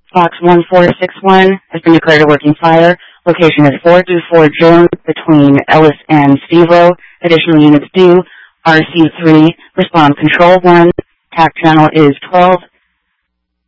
Fox 1461 has been declared a working fire. Location is 424 Jones between Ellis and Stevo. Additional units due. RC3, respond control 1. TAC channel is 12.